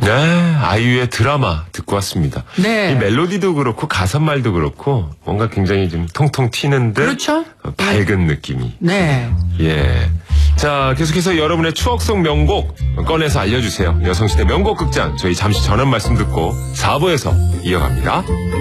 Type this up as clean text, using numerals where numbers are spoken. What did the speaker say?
네, 아이유의 드라마 듣고 왔습니다. 네. 이 멜로디도 그렇고 가사말도 그렇고 뭔가 굉장히 좀 통통 튀는 듯 그렇죠? 밝은 느낌이. 네. 예. 자, 계속해서 여러분의 추억 속 명곡 꺼내서 알려주세요. 여성시대 명곡 극장 저희 잠시 전한 말씀 듣고 4부에서 이어갑니다.